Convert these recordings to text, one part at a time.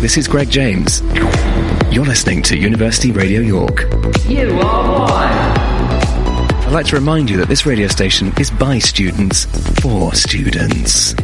this is Greg James. You're listening to University Radio York. I'd like to remind you that this radio station is by students, for students.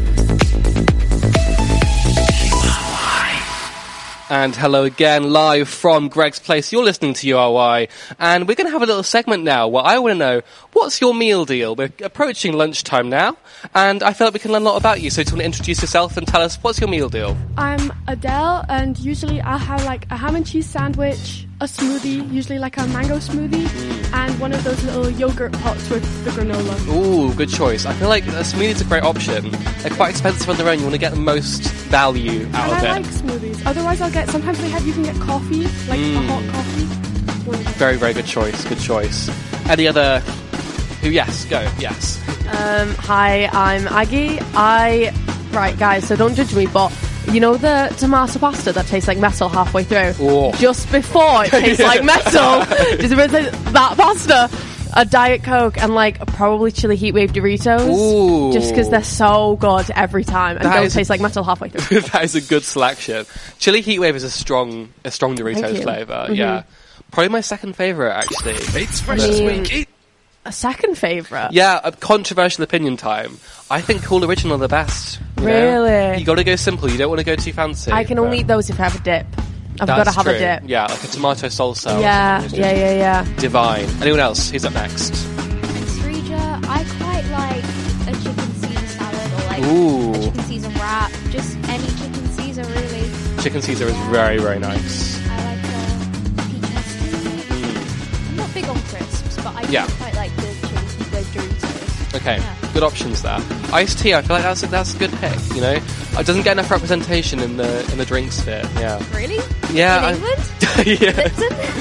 And hello again, live from Greg's Place. You're listening to URY, and we're going to have a little segment now where I want to know, what's your meal deal? We're approaching lunchtime now, and I feel like we can learn a lot about you. So do you want to introduce yourself and tell us, what's your meal deal? I'm Adele, and usually I'll have like a ham and cheese sandwich, a smoothie, usually like a mango smoothie, and one of those little yogurt pots with the granola. Ooh, good choice. I feel like a smoothie's a great option. They're quite expensive on their own. You want to get the most value out of it. I like smoothies. Otherwise sometimes you can get coffee, like a hot coffee. Very, very good choice. Good choice. Any other? Yes, go. Yes. Hi, I'm Aggie. Right, guys, so don't judge me, but you know the tomato pasta that tastes like metal halfway through? Oh. Just before it tastes like metal, just about that pasta, a Diet Coke, and like probably chili heatwave Doritos. Ooh. Just because they're so good every time and don't taste like metal halfway through. That is a good selection. Chili heatwave is a strong Doritos flavour. Mm-hmm. Yeah, probably my second favourite actually. It's fresh this week. A second favourite? Yeah, a controversial opinion time. I think Cool Original are the best. Really? You got to go simple. You don't want to go too fancy. I can only eat those if I have a dip. I've got to have a dip. Yeah, like a tomato salsa. Yeah. Divine. Anyone else? Who's up next? It's Rija. I quite like a chicken Caesar salad or like Ooh. a chicken Caesar wrap. Just any chicken Caesar, really. Chicken Caesar is very, very nice. I like peach custard. I'm not big on crisps, but I do quite like the chili with Doritos. Okay, good options there. Iced tea, I feel like that's a good pick. You know, it doesn't get enough representation in the drink sphere. Yeah. Really? Yeah. In England? Yeah.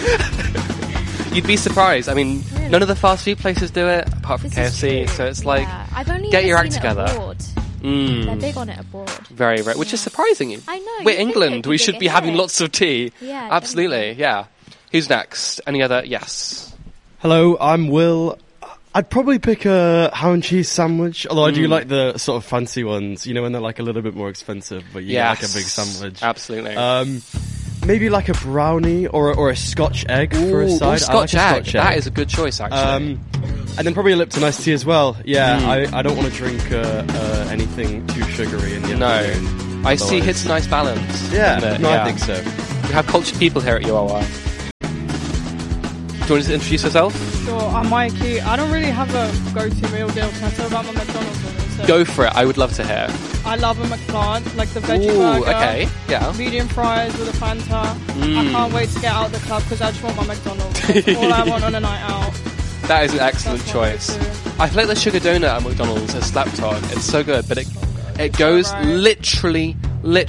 You'd be surprised. I mean, none of the fast food places do it apart from KFC. So it's like, I've only get your act seen together. It abroad. They're big on it abroad. Very, very, which is surprising. I know. We're England. We should be having lots of tea. Yeah. Absolutely. Yeah. Who's next? Any other? Yes. Hello, I'm Will. I'd probably pick a ham and cheese sandwich, although I do like the sort of fancy ones, you know, when they're like a little bit more expensive, but you get like a big sandwich. Absolutely. Maybe like a brownie or a Scotch egg for a side. Scotch egg. egg. That is a good choice, actually. And then probably a Lipton iced tea as well. Yeah, I don't want to drink anything too sugary in the afternoon. Iced tea hits a nice balance. Yeah, I think so. We have cultured people here at URY. Do you want to introduce yourself? Sure, I'm Mikey. I don't really have a go-to meal deal. Can I tell about my McDonald's order instead? Go for it. I would love to hear. I love a McPlant, like the veggie burger. Okay, yeah. Medium fries with a Fanta. I can't wait to get out of the club because I just want my McDonald's. That's all I want on a night out. That is an excellent choice. I feel like the sugar donut at McDonald's has slept on. It's so good, but it goes literally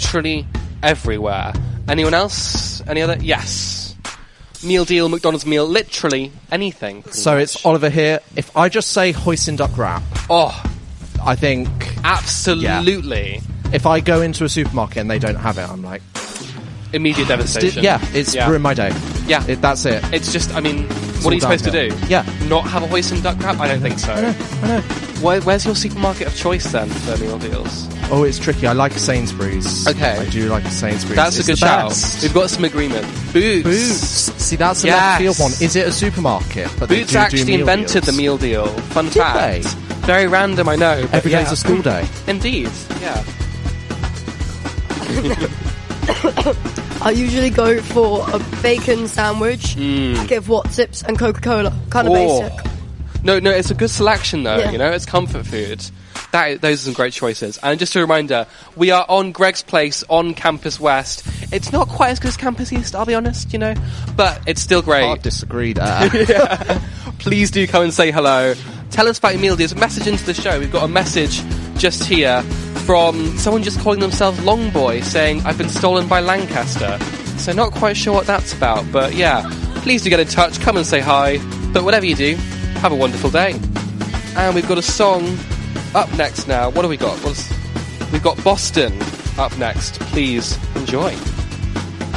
everywhere. Anyone else? Any other? Yes. Meal deal, McDonald's meal, literally anything. So it's Oliver here. If I just say hoisin duck wrap, I think absolutely. Yeah. If I go into a supermarket and they don't have it, I'm like immediate devastation. It's ruined my day. Yeah, that's it. It's just, I mean, what are you supposed to do? Yeah, not have a hoisin duck wrap? I don't think so. I know. Where's your supermarket of choice then for meal deals? Oh, it's tricky. I like Sainsbury's. Okay. I do like a Sainsbury's. That's a good shout. We've got some agreement. Boots. See, that's a left field one. Is it a supermarket? But Boots actually invented the meal deal. Fun fact. Very random, I know. Every day's a school day. Indeed, yeah. I usually go for a bacon sandwich, packet of Wotsits and Coca-Cola. Kind of basic. No, it's a good selection though, Yeah. you know, it's comfort food. Those are some great choices. And just a reminder, we are on Greg's Place on Campus West. It's not quite as good as Campus East, I'll be honest, you know, but it's still great. I'll disagree there. Yeah. Please do come and say hello. Tell us about your meal deals. Message into the show. We've got a message just here from someone just calling themselves Longboy, saying, I've been stolen by Lancaster. So not quite sure what that's about, but yeah, please do get in touch, come and say hi. But whatever you do, have a wonderful day. And we've got a song up next now. What have we got? We've got Boston up next. Please enjoy.